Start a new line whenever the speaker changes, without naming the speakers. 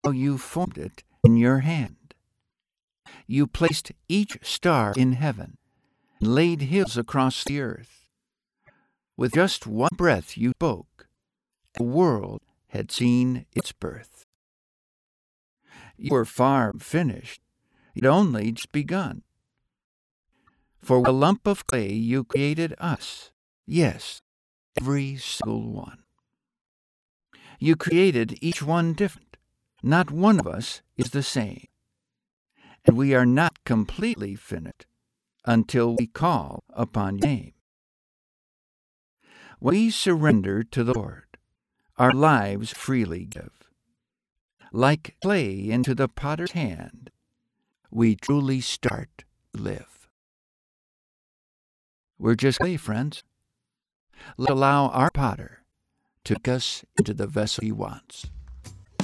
how you formed it in your hand. You placed each star in heaven and laid hills across the earth. With just one breath you spoke, the world had seen its birth. You were far from finished, you'd only just begun. For with a lump of clay you created us, yes, every single one. You created each one different. Not one of us is the same. And we are not completely finished until we call upon your name. When we surrender to the Lord, our lives freely give. Like clay into the potter's hand, we truly start to live. We're just clay, friends. Let's allow our potter to make us into the vessel he wants.